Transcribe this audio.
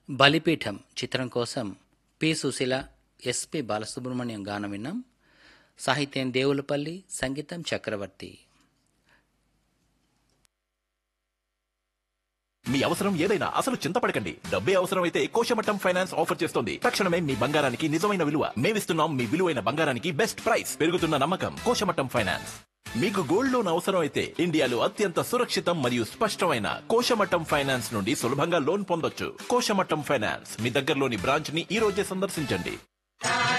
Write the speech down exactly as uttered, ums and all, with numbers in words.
బలిపీఠం చిత్రం కోసం పి సుశీల, ఎస్పి బాలసుబ్రహ్మణ్యం గానం విన్నాం. సాహిత్యం దేవులపల్లి, సంగీతం చక్రవర్తి. మీ అవసరం ఏదైనా అసలు చింతపడకండి. డబ్బే అవసరమైతే కోశమట్టం ఫైనాన్స్ ఆఫర్ చేస్తోంది. తక్షణమే మీ బంగారానికి నిజమైన విలువ మేమిస్తున్నాం. మీ విలువైన బంగారానికి బెస్ట్ ప్రైస్. పెరుగుతున్న నమ్మకం కోశమట్టం ఫైనాన్స్. మీకు గోల్డ్ లోన్ అవసరం అయితే ఇండియాలో అత్యంత సురక్షితం మరియు స్పష్టమైన కోశమట్టం ఫైనాన్స్ నుండి సులభంగా లోన్ పొందొచ్చు. కోశమట్టం ఫైనాన్స్ మీ దగ్గరలోని బ్రాంచ్ ని ఈ రోజే సందర్శించండి.